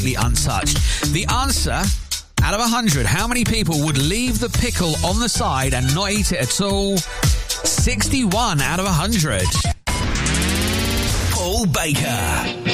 untouched. The answer, out of 100, how many people would leave the pickle on the side and not eat it at all? 61 out of 100. Paul Baker.